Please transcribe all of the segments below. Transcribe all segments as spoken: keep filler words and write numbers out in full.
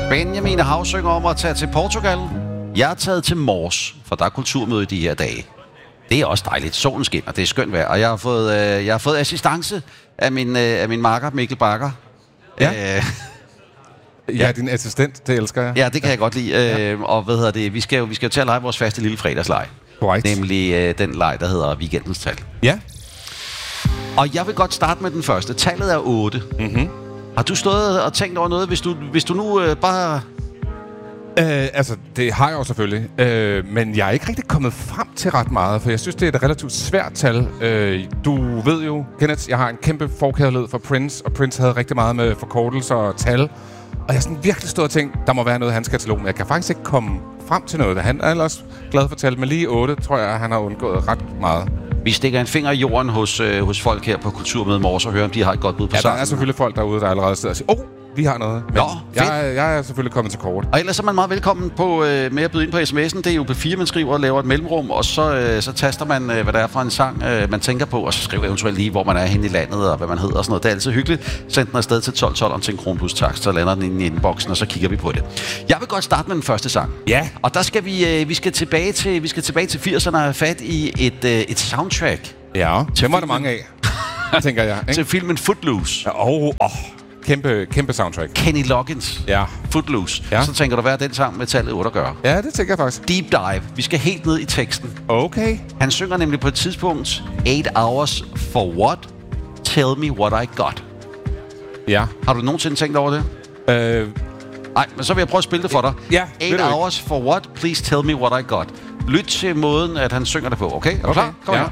Benjamin Hav synger om at tage til Portugal. Jeg er taget til Mors, for der er kulturmøde i de her dage. Det er også dejligt. Solen skinner, det er skønt vejr. Og jeg har fået, øh, jeg har fået assistance af min, øh, af min makker, Mikkel Bakker. Ja. Øh, Ja, ja, din assistent, det elsker jeg. Ja, det kan jeg godt lide. Ja. Øh, og hvad hedder det? Vi skal jo, vi skal jo til at lege vores faste lille fredagslej. Right. Nemlig øh, den leg, der hedder Weekendens Tal. Ja. Og jeg vil godt starte med den første. Tallet er otte. Mm-hmm. Har du stået og tænkt over noget, hvis du, hvis du nu øh, bare... Øh, altså, det har jeg jo selvfølgelig. Øh, men jeg er ikke rigtig kommet frem til ret meget, for jeg synes, det er et relativt svært tal. Øh, du ved jo, Kenneth, jeg har en kæmpe forkærlighed for Prince, og Prince havde rigtig meget med forkortelser og tal. Og jeg har sådan virkelig stået og tænkt, der må være noget i hans katalog, men jeg kan faktisk ikke komme frem til noget. Han er ellers glad for tal, men lige otte, tror jeg, han har undgået ret meget. Vi stikker en finger i jorden hos, øh, hos folk her på Kulturmøde Mors og hører, om de har et godt bud på ja, sangen. Der er selvfølgelig folk derude, der allerede sidder og siger, åh, oh, vi har noget. Men Nå, jeg, jeg er selvfølgelig kommet til kort. Og ellers er man meget velkommen på, øh, med at byde ind på sms'en. Det er jo P fire, man skriver og laver et mellemrum, og så, øh, så taster man, øh, hvad der er for en sang, øh, man tænker på, og så skriver eventuelt lige, hvor man er henne i landet, og hvad man hedder og sådan noget. Det er altid hyggeligt. Send den afsted til tolv tolv til en kron plus takst, så lander den inde i inboxen, og så kigger vi på det. Jeg vil godt starte med den første sang. Ja. Og der skal vi, øh, vi skal tilbage til, vi skal tilbage til firserne og have fat i et, øh, et soundtrack. Ja, det var der mange af, tænker jeg. Ikke? Til filmen Footloose. Åh, oh, oh, kæmpe, kæmpe soundtrack. Kenny Loggins. Ja. Footloose. Ja. Så tænker du, hvad er den sang med tallet otte at gøre? Ja, det tænker jeg faktisk. Deep dive. Vi skal helt ned i teksten. Okay. Han synger nemlig på et tidspunkt eight hours for what? Tell me what I got. Ja. Har du nogensinde tænkt over det? Øh, Nej, men så vil jeg prøve at spille det for dig. Ja, eight ved du hours for what? Please tell me what I got. Lyt til måden, at han synger det på, okay? Er du Okay. klar? Kom Ja. her.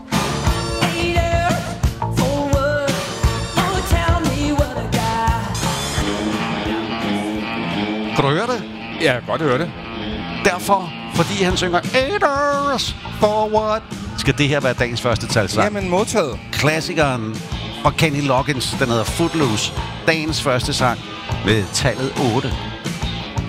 Kan du høre det? ja, jeg kan godt høre det. Derfor, fordi han synger eight hours for what? Skal det her være dagens første talsang? Jamen, modtaget. Klassikeren fra Kenny Loggins, den hedder Footloose. Dagens første sang med tallet otte.